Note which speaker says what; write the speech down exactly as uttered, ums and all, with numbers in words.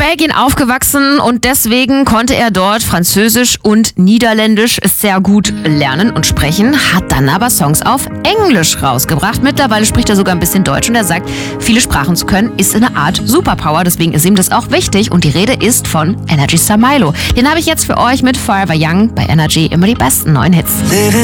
Speaker 1: Belgien aufgewachsen und deswegen konnte er dort Französisch und Niederländisch sehr gut lernen und sprechen, hat dann aber Songs auf Englisch rausgebracht. Mittlerweile spricht er sogar ein bisschen Deutsch und er sagt, viele Sprachen zu können ist eine Art Superpower, deswegen ist ihm das auch wichtig und die Rede ist von Energy Star Milo. Den habe ich jetzt für euch mit Forever Young bei Energy, immer die besten neuen Hits.